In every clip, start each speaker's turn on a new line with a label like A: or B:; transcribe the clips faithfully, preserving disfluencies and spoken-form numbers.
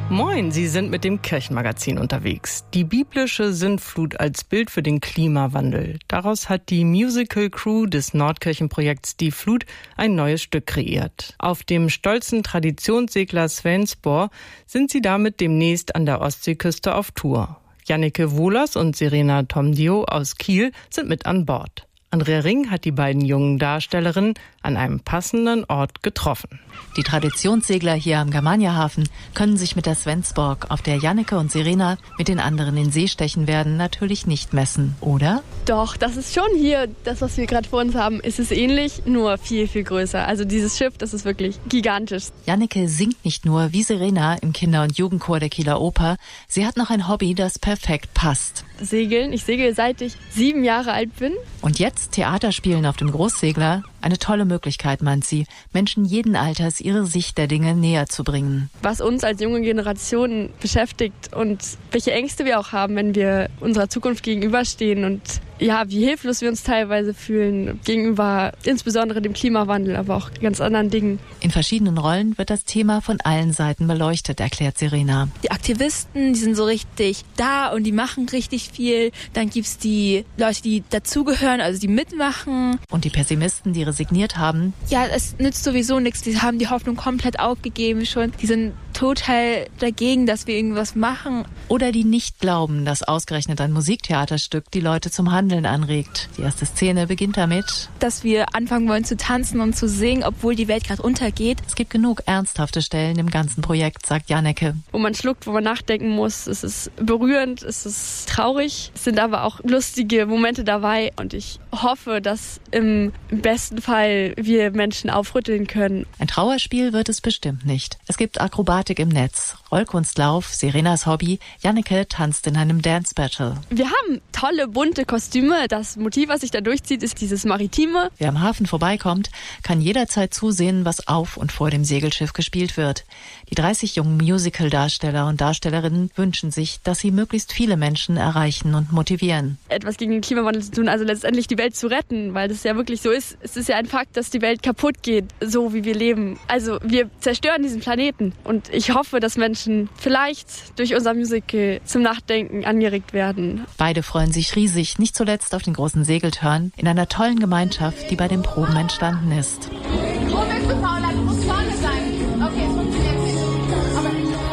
A: Moin, Sie sind mit dem Kirchenmagazin unterwegs. Die biblische Sintflut als Bild für den Klimawandel. Daraus hat die Musical-Crew des Nordkirchenprojekts Die Flut ein neues Stück kreiert. Auf dem stolzen Traditionssegler Svensborg sind sie damit demnächst an der Ostseeküste auf Tour. Janneke Wohlers und Serena Tomdio aus Kiel sind mit an Bord. Andrea Ring hat die beiden jungen Darstellerinnen an einem passenden Ort getroffen.
B: Die Traditionssegler hier am Germaniahafen können sich mit der Svensborg, auf der Janneke und Serena mit den anderen in See stechen werden, natürlich nicht messen, oder?
C: Doch, das ist schon hier, das, was wir gerade vor uns haben, ist es ähnlich, nur viel, viel größer. Also dieses Schiff, das ist wirklich gigantisch.
B: Janneke singt nicht nur wie Serena im Kinder- und Jugendchor der Kieler Oper, sie hat noch ein Hobby, das perfekt passt.
C: Segeln. Ich segel, seit ich sieben Jahre alt bin.
B: Und jetzt Theaterspielen auf dem Großsegler. Eine tolle Möglichkeit, meint sie, Menschen jeden Alters ihre Sicht der Dinge näher zu bringen.
C: Was uns als junge Generation beschäftigt und welche Ängste wir auch haben, wenn wir unserer Zukunft gegenüberstehen und ja, wie hilflos wir uns teilweise fühlen gegenüber insbesondere dem Klimawandel, aber auch ganz anderen Dingen.
B: In verschiedenen Rollen wird das Thema von allen Seiten beleuchtet, erklärt Serena.
D: Die Aktivisten, die sind so richtig da und die machen richtig viel. Dann gibt's die Leute, die dazugehören, also die mitmachen.
B: Und die Pessimisten, die resigniert haben.
D: Ja, es nützt sowieso nichts. Die haben die Hoffnung komplett aufgegeben schon. Die sind total dagegen, dass wir irgendwas machen.
B: Oder die nicht glauben, dass ausgerechnet ein Musiktheaterstück die Leute zum Handeln anregt. Die erste Szene beginnt damit,
D: dass wir anfangen wollen zu tanzen und zu singen, obwohl die Welt gerade untergeht.
B: Es gibt genug ernsthafte Stellen im ganzen Projekt, sagt Janneke.
C: Wo man schluckt, wo man nachdenken muss. Es ist berührend, es ist traurig. Es sind aber auch lustige Momente dabei und ich hoffe, dass im besten Fall wir Menschen aufrütteln können.
B: Ein Trauerspiel wird es bestimmt nicht. Es gibt Akrobatik im Netz, Rollkunstlauf, Serenas Hobby. Janneke tanzt in einem Dance Battle.
C: Wir haben tolle, bunte Kostüme. Das Motiv, was sich da durchzieht, ist dieses Maritime.
B: Wer am Hafen vorbeikommt, kann jederzeit zusehen, was auf und vor dem Segelschiff gespielt wird. Die dreißig jungen Musical-Darsteller und Darstellerinnen wünschen sich, dass sie möglichst viele Menschen erreichen und motivieren.
C: Etwas gegen den Klimawandel zu tun, also letztendlich die Welt zu retten, weil das ja wirklich so ist. Es ist ja ein Fakt, dass die Welt kaputt geht, so wie wir leben. Also wir zerstören diesen Planeten und ich hoffe, dass Menschen vielleicht durch unser Musical zum Nachdenken angeregt werden.
B: Beide freuen sich riesig, nicht zuletzt auf den großen Segeltörn in einer tollen Gemeinschaft, die bei den Proben entstanden ist.
E: Wo bist du, Paula? Du musst vorne sein. Okay, es funktioniert nicht. Aber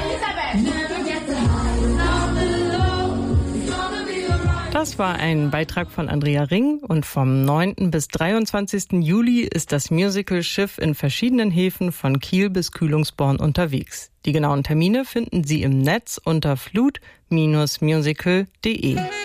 E: Elisabeth.
A: Das war ein Beitrag von Andrea Ring und vom neunten bis dreiundzwanzigsten Juli ist das Musical-Schiff in verschiedenen Häfen von Kiel bis Kühlungsborn unterwegs. Die genauen Termine finden Sie im Netz unter flut Bindestrich musical punkt de.